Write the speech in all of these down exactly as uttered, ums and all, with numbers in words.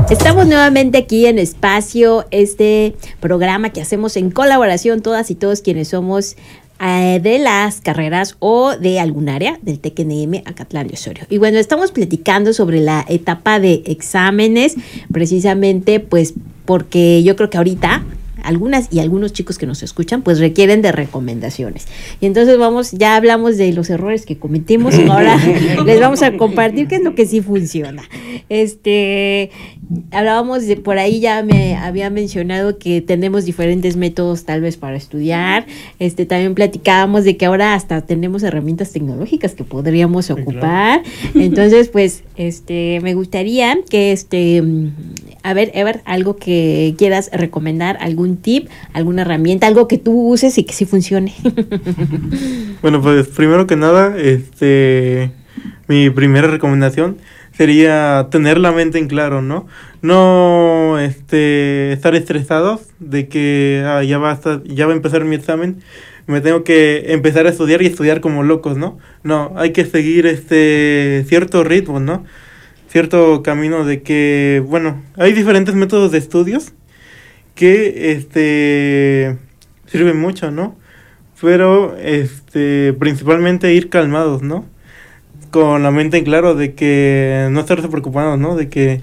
Estamos nuevamente aquí en Espacio, este programa que hacemos en colaboración todas y todos quienes somos eh, de las carreras o de algún área del T E C N M Acatlán de Osorio. Y bueno, estamos platicando sobre la etapa de exámenes, precisamente pues porque yo creo que ahorita algunas y algunos chicos que nos escuchan pues requieren de recomendaciones. Y entonces vamos, ya hablamos de los errores que cometimos, ahora les vamos a compartir qué es lo que sí funciona. Este, hablábamos de, por ahí ya me había mencionado que tenemos diferentes métodos tal vez para estudiar. Este, también platicábamos de que ahora hasta tenemos herramientas tecnológicas que podríamos ocupar. Entonces, pues, este, me gustaría que este, a ver, Ever, algo que quieras recomendar, algún tip, alguna herramienta, algo que tú uses y que sí funcione. Bueno, pues primero que nada, este, mi primera recomendación sería tener la mente en claro, ¿no? No este, estar estresados de que ah, ya, va a estar, ya va a empezar mi examen, me tengo que empezar a estudiar y estudiar como locos, ¿no? No, hay que seguir este cierto ritmo, ¿no? Cierto camino de que, bueno, hay diferentes métodos de estudios que este sirven mucho, ¿no? Pero este principalmente ir calmados, ¿no? Con la mente en claro de que no estarse preocupados, ¿no? De que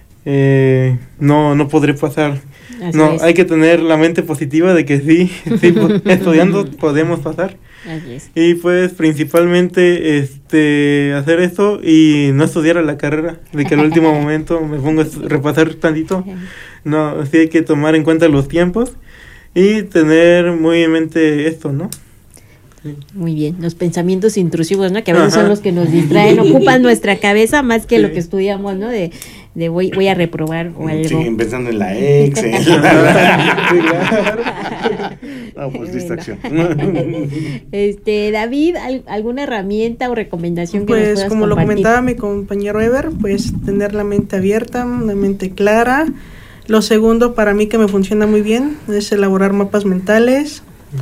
eh, no no podré pasar. Así no, es. Hay que tener la mente positiva de que sí, sí estudiando podemos pasar. Así es. Y pues principalmente este hacer eso y no estudiar a la carrera, de que al último momento me pongo a repasar tantito. No, sí hay que tomar en cuenta los tiempos y tener muy en mente esto, ¿no? Sí. Muy bien, los pensamientos intrusivos, ¿no? Que a veces Ajá. son los que nos distraen, ocupan nuestra cabeza más que sí. lo que estudiamos, ¿no? De, de voy voy a reprobar o algo. Siguen pensando en la ex. ¿eh? No, pues distracción. Este, David, ¿alguna herramienta o recomendación que pues, nos puedas como compartir? Lo comentaba mi compañero Ever, pues tener la mente abierta, una mente clara. Lo segundo para mí que me funciona muy bien es elaborar mapas mentales,